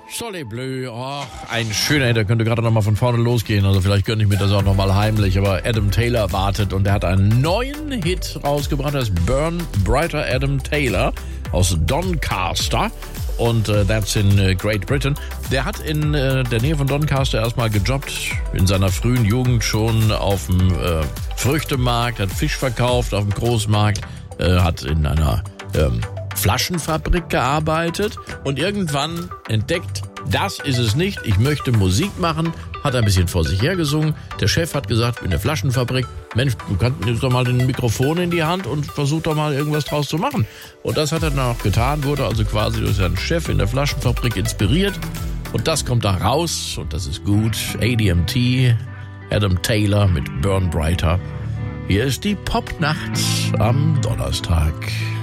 Soleil Bleu, ein schöner Hit, der könnte gerade nochmal von vorne losgehen, also vielleicht gönne ich mir das auch nochmal heimlich, aber Adam Taylor wartet und der hat einen neuen Hit rausgebracht, das ist Burn Brighter Adam Taylor aus Doncaster und that's in Great Britain. Der hat in der Nähe von Doncaster erstmal gejobbt, in seiner frühen Jugend schon auf dem Früchtemarkt, hat Fisch verkauft auf dem Großmarkt, hat in einer Flaschenfabrik gearbeitet und irgendwann entdeckt, das ist es nicht, ich möchte Musik machen, hat ein bisschen vor sich hergesungen. Der Chef hat gesagt, in der Flaschenfabrik, Mensch, du kannst jetzt doch mal den Mikrofon in die Hand und versuch doch mal irgendwas draus zu machen. Und das hat er dann auch getan, wurde also quasi durch seinen Chef in der Flaschenfabrik inspiriert. Und das kommt da raus und das ist gut. ADMT, Adam Taylor mit Burn Brighter. Hier ist die Popnacht am Donnerstag.